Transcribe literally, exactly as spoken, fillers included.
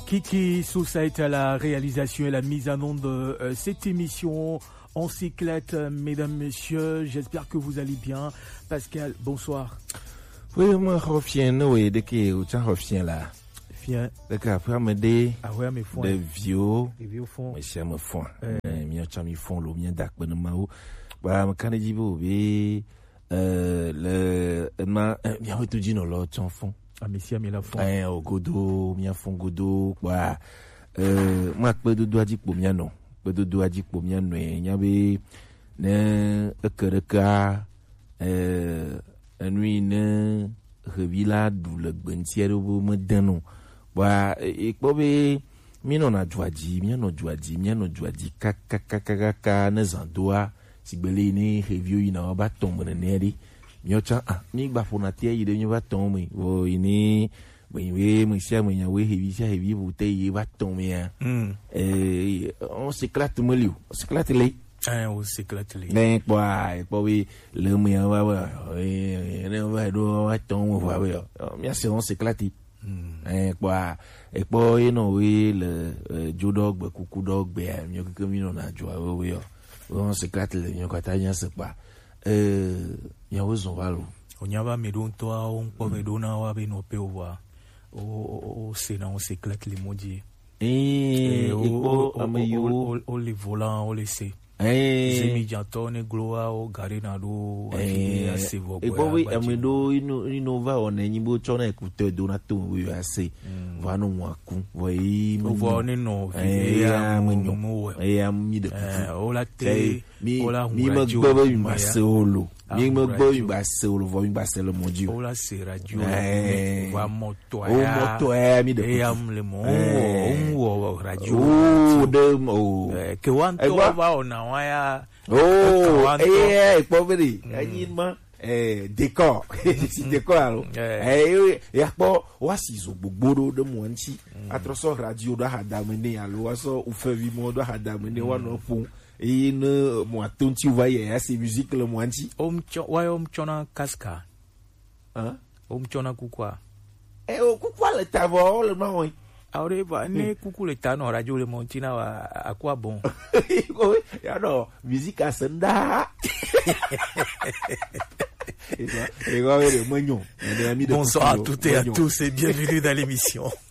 Kiki Sousa est à la réalisation et la mise en onde de euh, cette émission. On s'éclate, mesdames, messieurs. J'espère que vous allez bien. Pascal, bonsoir. Oui, moi, je reviens, oui, dès que je reviens là. Viens. D'accord, après, me dit, ah ouais, mais fond. Des vieux. Des vieux fonds. Mais c'est un fond. Euh. Mien, tu as mis fond, l'eau, mien, d'ac, ben, ma ou. Voilà, me canne dit, oui, euh, le, ma, bien, on te dit, non, là, tu en fond. Ah, mais si, mais la fond. Eh, au godo, mien fond godo, quoi. Euh, moi, peu de doigt dit pour mien, non. Peu de doigt dit pour mien, non. Il y avait, ne, ekereka, euh, nuit, ne, revila, d'où le bentière, ou me donne. Bah, et, quoi, mi non a doigt dit, mien non doigt dit, mien non doigt dit, kaka, kaka, kaka, ne zan doigt, si belé, ne, review, il n'a pas tombé, ne, Miocha ah mi ba fonatia yi de mi ba ton mi wo ini we we mi sia mi ya we hevi sia hevi bute yi ba ton mi ya eh on s'éclate me liu on s'éclate les ah on s'éclate les ben quoi et puis oui le mi ya wa wa eh ne va do wa ton wa wa mi sia on s'éclate eh quoi et puis non oui le jodog kuku dog be mi ko mi no na joa we on s'éclate les mi ko ta nya se pas euh ya wezo valo onyaba medon toa on po medona wa be no pe wa o o c'est na on s'éclate les maudits eh o o o les volants on les sait eh zemi jantone gloa o garena do eh assez vogue et puis amedo ino inova on enyibo chona écouteur donato oui assez va no mwaku voi mo vone no eh ya mo eh ya mi de o la te o la mi mo gbo mi ba solo mi mo gbo mi ba solo vo mi ba selo mon dieu o la c'est radio va moto o moto eh mi de e am le mo o radio o de mo que wanto va ona wa ya oh eh poveri ayin ma eh décor si décor eh ya po wa sizo gbogboro de mo nchi atroso radio do hadamene alo waso ufevi mo do hadamene wa no fun et ne moi ton tu vois ya ces musique le mo nchi om cho wa om chona kaska hein om chona kukwa eh o kukwa le tavo le ma oui ahora va ne kuku le tano radio le montina wa à quoi bon ya no musique à senda bonsoir à toutes et à tous et bienvenue dans l'émission.